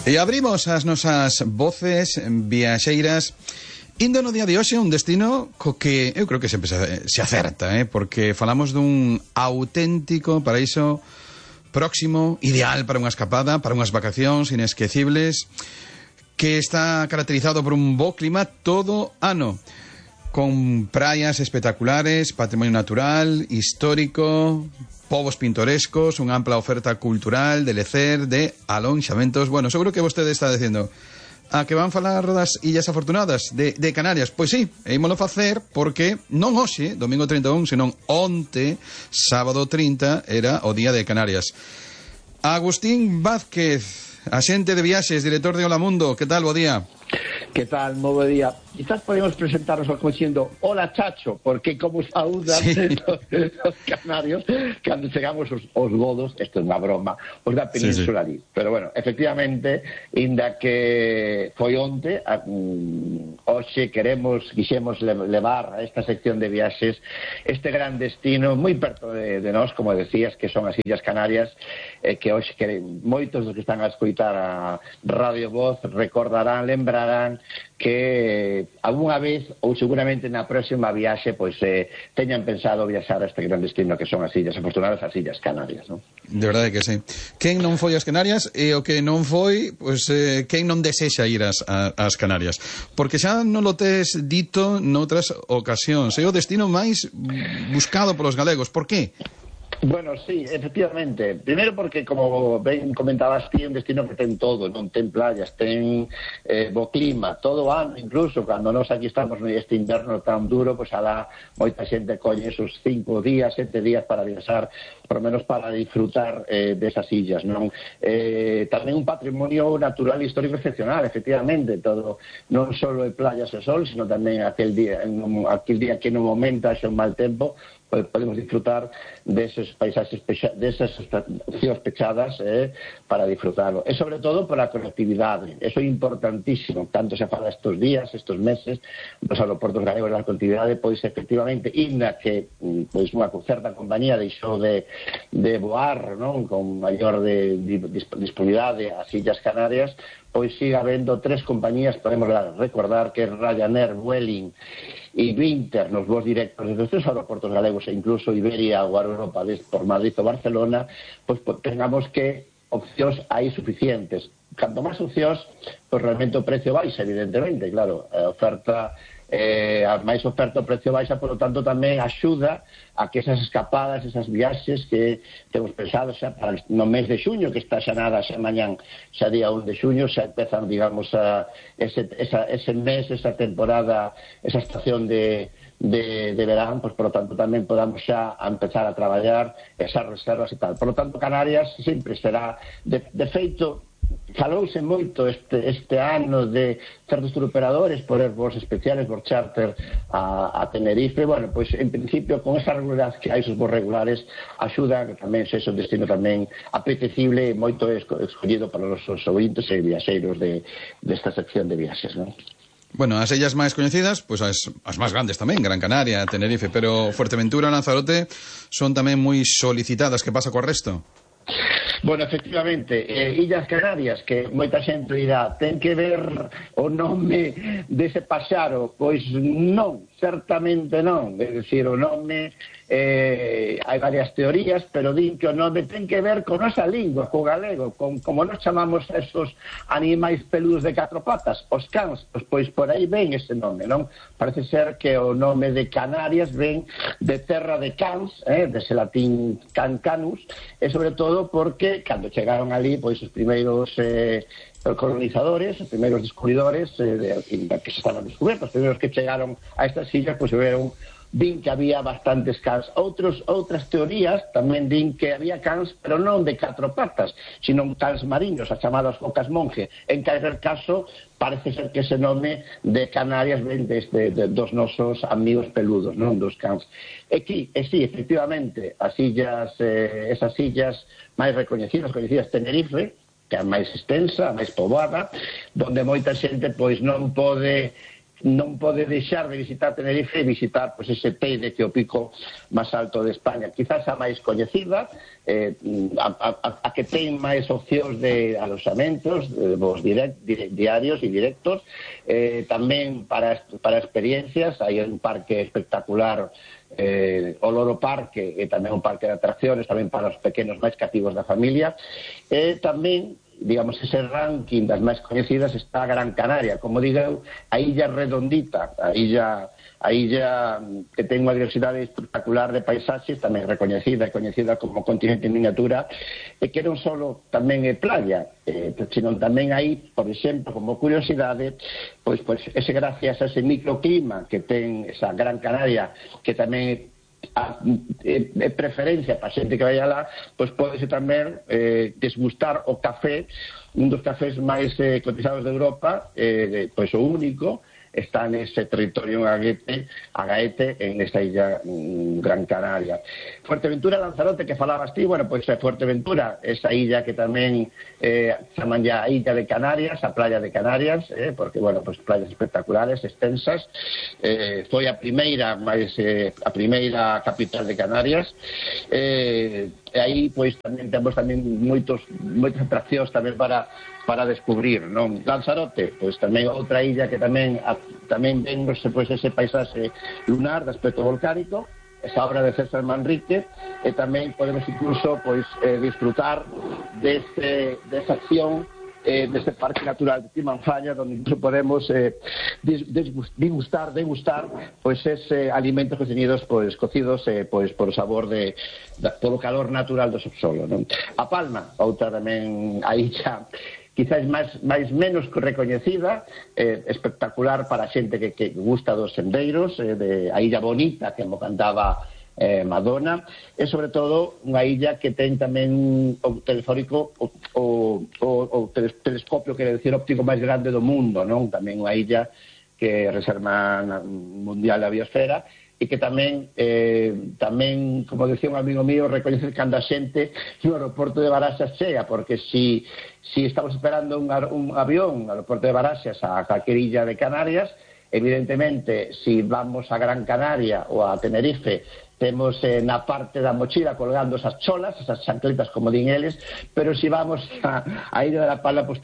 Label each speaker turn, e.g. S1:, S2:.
S1: E abrimos as nosas voces viaxeiras indo no día de hoxe un destino co que eu creo que sempre se acerta, porque falamos dun auténtico paraíso próximo, ideal para unha escapada, para unhas vacacións inesquecibles, que está caracterizado por un bo clima todo ano, con praias espectaculares, patrimonio natural, histórico, povos pintorescos, unha ampla oferta cultural, de lecer, de alonxamentos. Bueno, seguro que vostede está dicindo a que van falar das Illas Afortunadas de Canarias. Pois sí, ímolo facer porque non hoxe, domingo 31, senón onte, sábado 30, era o día de Canarias. Agustín Vázquez, axente de viaxes, director de Hola Mundo, que tal, bo día?
S2: Que tal, moi bo día. Quizás podemos presentarnos como diciendo hola Chacho, porque como saúdan los canarios cando chegamos os godos, isto é unha broma, os da Península ali. Pero bueno, efectivamente, inda que foi onte, hoxe quixemos levar a esta sección de viaxes este gran destino moi perto de nós, como decías, que son as Illas Canarias, que hoxe moitos dos que están a escoitar a Radio Voz recordarán, lembrarán que algunha vez ou seguramente na próxima viaxe pois teñan pensado viaxar a este gran destino que son as Illas Afortunadas, as Illas Canarias, non?
S1: De verdade que sí. Quen non foi ás Canarias e o que non foi, pois quen non desexa ir ás Canarias? Porque xa non lo tes dito noutras ocasións, é o destino máis buscado polos galegos. Por qué?
S2: Bueno, sí, efectivamente. Primeiro porque, como ben comentabas ti, un destino que ten todo, non ten playas, ten bo clima, todo o ano, incluso cando nós aquí estamos neste inverno tan duro, pois alá moita xente colle esos 5 días, 7 días para viaxar, por lo menos para disfrutar desas illas, non? Tamén un patrimonio natural e histórico excepcional, efectivamente, todo, non só de playas e sol, sino tamén aquel día que no momento haxe un mal tempo, podemos disfrutar deses paisaxes, desas opcións pechadas para disfrutarlo. E sobre todo por a conectividade. Eso é importantísimo. Tanto se fala estes días, estes meses, nos aeroportos galegos da conectividade, pois efectivamente, inda que pois unha certa compañía deixou de voar, non, con maior disponibilidade ás Illas Canarias, pois siga habendo 3 compañías, podemos recordar que é Ryanair, Vueling e Vinter nos voos directos desde os 3 aeroportos galegos e incluso Iberia ou Europa por Madrid ou Barcelona, pois tengamos que opcións aí suficientes. Canto máis opcións, pois realmente o precio baixa, evidentemente, claro, a oferta a máis oferta o precio baixa, por lo tanto tamén axuda a que esas escapadas, esas viaxes que temos pensado xa para no mes de xuño, que está xa nada, xa mañán, xa día 1 de xuño, xa empezan, digamos, ese mes, esa temporada, esa estación de verán, pois por lo tanto tamén podamos xa empezar a traballar esas reservas e tal. Por lo tanto, Canarias sempre será, de feito, falouse moito este ano de certos turoperadores poner voos especiales, voos charter a Tenerife. Bueno, pois en principio con esa regularidade que hai, esos voos regulares axuda que tamén sexa un destino tamén apetecible e moito escollido para os ouvintes e viaxeiros desta sección de viaxes, non?
S1: Bueno, as illas máis coñecidas, pois as máis grandes tamén, Gran Canaria, Tenerife, pero Fuerteventura, Lanzarote son tamén moi solicitadas. Que pasa co resto?
S2: Bueno, efectivamente, Illas Canarias, que moita xente dirá, ten que ver o nome dese paxaro, pois non, certamente non, é dicir, o nome hai varias teorías, pero din que o nome ten que ver con nosa lingua, co galego, como nos chamamos esos animais peludos de 4 patas, os cans, pois por aí ven ese nome, non? Parece ser que o nome de Canarias ven de terra de cans, dese latín canus, e sobre todo porque cando chegaron ali, pois os primeiros colonizadores, os primeiros descubridores que se estaban descubertos, os primeiros que chegaron a estas illas, pois din que había bastantes cans. Outras teorías tamén din que había cans, pero non de 4 patas, sino cans mariños, as chamadas focas monje. En calquer caso, parece ser que ese nome de Canarias ven dos nosos amigos peludos, non dos cans. E sí, efectivamente, as illas, esas illas máis coñecidas, Tenerife, que é a máis extensa, a máis poboada, donde moita xente pois non pode non pode deixar de visitar Tenerife e visitar pois, ese Teide, que é o pico máis alto de España. Quizás a máis coñecida, a que ten máis opcións de alojamentos, vos diarios e directos, tamén para experiencias. Hai un parque espectacular, o Loro Parque, e tamén un parque de atracciones tamén para os pequenos máis cativos da familia. Tamén, digamos, ese ranking das máis coñecidas está Gran Canaria, como digo, a illa redondita, a illa que ten unha diversidade espectacular de paisaxes, tamén recoñecida e coñecida como continente en miniatura, e que non só tamén é playa, senón tamén aí, por exemplo, como curiosidade, pois ese gracias a ese microclima que ten esa Gran Canaria, que tamén é preferencia para a xente que vai alá, pois pódese tamén desgustar o café, un dos cafés máis cotizados de Europa, pois o único, está nese territorio Agaete, en esta illa Gran Canaria. Fuerteventura, Lanzarote, que falabas ti, bueno, pois Fuerteventura, esa illa que tamén chaman ya a illa de Canarias, a playa de Canarias, porque, bueno, pois playas espectaculares, extensas, foi a primeira capital de Canarias, e aí, pois, tamén temos moitas atraccións tamén para descubrir, non? Lanzarote, pois tamén outra illa que tamén ven pois, ese paisaxe lunar de aspecto volcánico, esa obra de César Manrique, e tamén podemos incluso pois disfrutar desa acción deste Parque Natural de Timanfaya, donde incluso podemos degustar pois ese alimentos cocidos pois por o sabor polo calor natural do subsolo, non? A Palma, outra tamén a illa quizás menos recoñecida, espectacular para a xente que gusta dos sendeiros, a Illa Bonita, que mo cantaba Madonna, e sobre todo unha illa que ten tamén o telefórico, o telescopio, quere decir, óptico máis grande do mundo, non? Tamén unha illa que é reserva mundial da biosfera, e que tamén, como decía un amigo mío, recoñece cando a xente no aeroporto de Baraxas chega, porque si estamos esperando un avión no aeroporto de Baraxas a calquer illa de Canarias, evidentemente, si vamos a Gran Canaria ou a Tenerife, temos na parte da mochila colgando esas cholas, esas chancletas, como din eles, pero si vamos a Illa de la Palma, pues